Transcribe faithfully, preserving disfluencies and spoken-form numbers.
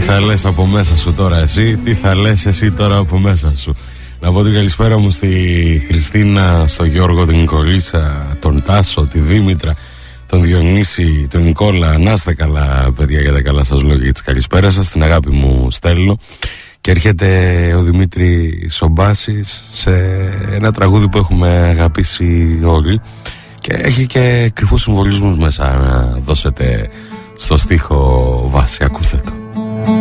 θα λες από μέσα σου τώρα εσύ, τι θα λες εσύ τώρα από μέσα σου. Να πω την καλησπέρα μου στη Χριστίνα, στον Γιώργο, την Νικολίτσα, τον Τάσο, τη Δήμητρα, τον Διονύση, τον Νικόλα. Να είστε καλά παιδιά, για τα καλά σας λόγια, για τις καλησπέρα σας. Την αγάπη μου στέλνω. Και έρχεται ο Δημήτρης Σομπάσης σε ένα τραγούδι που έχουμε αγαπήσει όλοι και έχει και κρυφούς συμβολισμούς μέσα, να δώσετε στο στίχο βάση. Ακούστε το.